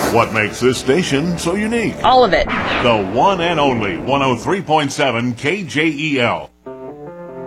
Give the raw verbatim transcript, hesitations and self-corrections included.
What makes this station so unique? All of it. The one and only one oh three point seven K J E L.